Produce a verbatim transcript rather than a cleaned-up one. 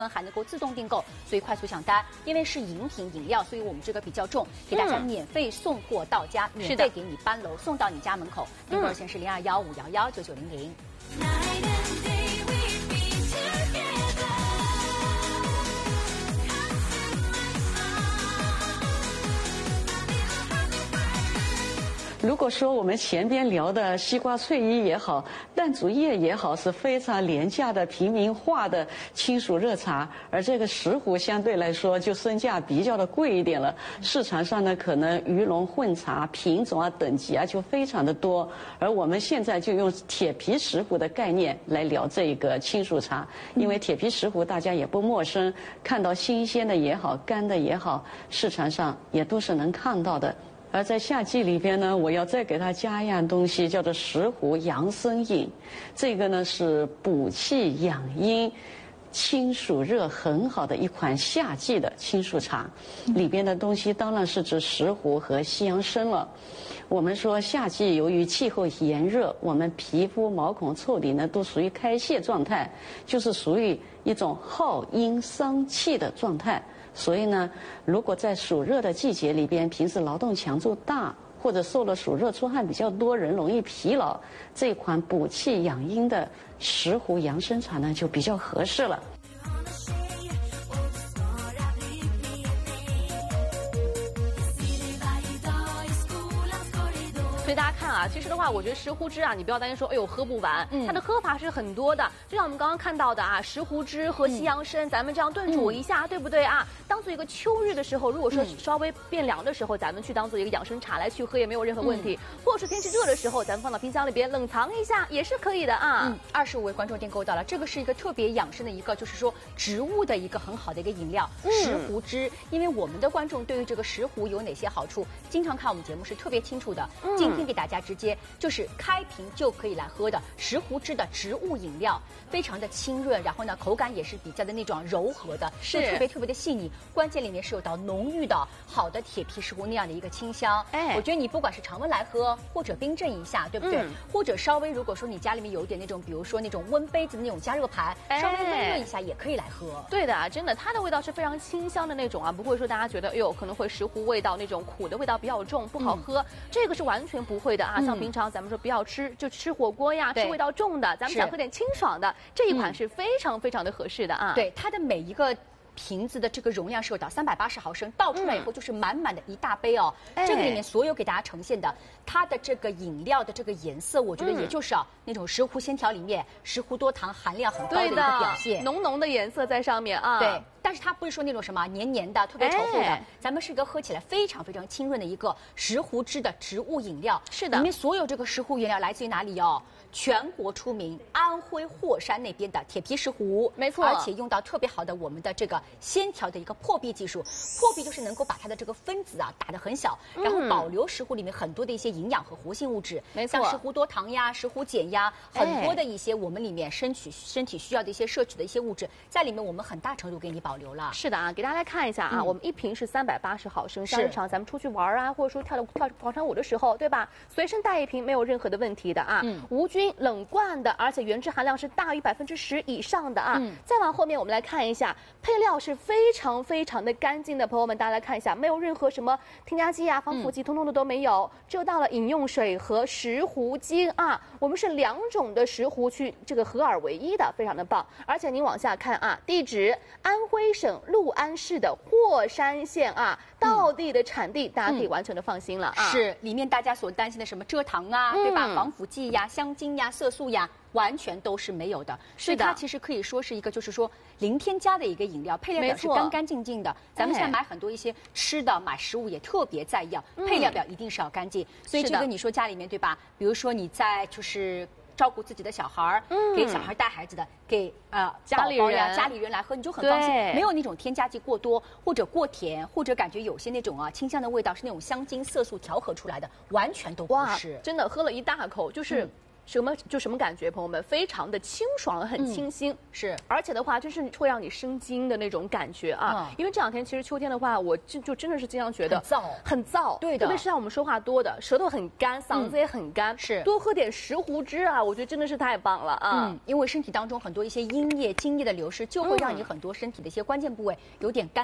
还能够自动订购，所以快速抢单。因为是饮品饮料，所以我们这个比较重，给大家免费送货到家，嗯、免费给你搬楼送到你家门口。订购热线是零二幺五幺幺九九零零。 如果说我们前边聊的西瓜脆衣也好，淡竹叶也好，是非常廉价的平民化的清暑热茶，而这个石斛相对来说就身价比较的贵一点了。市场上呢，可能鱼龙混杂，品种啊、等级啊就非常的多。而我们现在就用铁皮石斛的概念来聊这个清暑茶，因为铁皮石斛大家也不陌生，看到新鲜的也好，干的也好，市场上也都是能看到的。而在夏季里边呢，我要再给它加一样东西，叫做石斛养生饮。这个呢是补气养阴、清暑热很好的一款夏季的清暑茶。里边的东西当然是指石斛和西洋参了。我们说夏季由于气候炎热，我们皮肤毛孔腠理呢都属于开泄状态，就是属于一种耗阴伤气的状态。所以呢，如果在暑热的季节里边，平时劳动强度大，或者受了暑热出汗比较多，人容易疲劳，这款补气养阴的石斛养生茶呢就比较合适了。 所以大家看啊，其实的话，我觉得石斛汁啊，你不要担心说，哎呦喝不完，嗯、它的喝法是很多的。就像我们刚刚看到的啊，石斛汁和西洋参，嗯、咱们这样炖煮一下，嗯、对不对啊？当做一个秋日的时候，如果说稍微变凉的时候，咱们去当做一个养生茶来去喝，也没有任何问题。嗯、或者说天气热的时候，咱们放到冰箱里边冷藏一下，也是可以的啊。 嗯，二十五位观众订购到了，这个是一个特别养生的一个，就是说植物的一个很好的一个饮料，嗯、石斛汁。因为我们的观众对于这个石斛有哪些好处，经常看我们节目是特别清楚的。嗯、今天给大家直接。就是开瓶就可以来喝的石斛汁的植物饮料，非常的清润，然后呢口感也是比较的那种柔和的，是特别特别的细腻。关键里面是有到浓郁的好的铁皮石斛那样的一个清香。哎，我觉得你不管是常温来喝，或者冰镇一下，对不对？嗯、或者稍微如果说你家里面有一点那种，比如说那种温杯子的那种加热盘，哎、稍微温热一下也可以来喝。 对的啊，真的，它的味道是非常清香的那种啊，不会说大家觉得哎呦可能会石斛味道那种苦的味道比较重，不好喝。嗯、这个是完全不会的啊，嗯、像平常咱们说不要吃，就吃火锅呀，吃味道重的，咱们想喝点清爽的，这一款是非常非常的合适的啊。 对，它的每一个瓶子的这个容量是有到三百八十毫升，倒出来以后就是满满的一大杯哦。嗯、这个里面所有给大家呈现的，它的这个饮料的这个颜色，我觉得也就是啊、嗯、那种石斛鲜条里面石斛多糖含量很高的一个表现， 浓浓的颜色在上面啊。 对。但是它不是说那种什么黏黏的、特别稠厚的，哎、咱们是一个喝起来非常非常清润的一个石斛汁的植物饮料。 是的， 里面所有这个石斛原料来自于哪里哦？全国出名，安徽霍山那边的铁皮石斛， 没错， 而且用到特别好的我们的这个鲜条的一个破壁技术。破壁就是能够把它的这个分子啊打得很小，嗯、然后保留石斛里面很多的一些营养和活性物质， 没错， 像石斛多糖呀、石斛碱呀，很多的一些我们里面身体身体需要的一些摄取的一些物质，在里面我们很大程度给你保留了。 是的啊。给大家来看一下啊，嗯、我们一瓶是三百八十毫升，像日常咱们出去玩啊，或者说跳跳广场舞的时候，对吧？随身带一瓶没有任何的问题的啊。嗯、无菌冷罐的，而且原汁含量是大于百分之十以上的啊。嗯、再往后面我们来看一下，配料是非常非常的干净的，朋友们大家来看一下，没有任何什么添加剂啊、防腐剂，通通的都没有，只有到了饮用水和石斛精啊。我们是两种的石斛去这个合二为一的，非常的棒。而且您往下看啊，地址安徽省六安。安市的霍山县啊，道地的产地，嗯、大家可以完全的放心了啊。 是里面大家所担心的什么蔗糖啊，嗯、对吧？防腐剂呀、香精呀、色素呀，完全都是没有的。 是的， 它其实可以说是一个，就是说零添加的一个饮料，配料表是干干净净的。咱们现在买很多一些吃的、买食物也特别在意，嗯、配料表一定是要干净。所以这个你说家里面对吧？比如说你在就是照顾自己的小孩儿，嗯、给小孩带孩子的，给呃家里人呀家里人来喝，你就很放心，没有那种添加剂过多或者过甜，或者感觉有些那种啊清香的味道是那种香精色素调和出来的，完全都不是。 真的喝了一大口，就是。嗯什么就什么感觉，朋友们，非常的清爽，很清新， 嗯、是， 而且的话，就是会让你生津的那种感觉啊。嗯、因为这两天其实秋天的话，我就就真的是经常觉得很燥， 很燥， 对的， 特别是像我们说话多的，舌头很干，嗓子也很干， 嗯、是多喝点石斛汁啊，我觉得真的是太棒了啊。 嗯，因为身体当中很多一些阴液、津液的流失，就会让你很多身体的一些关键部位有点干。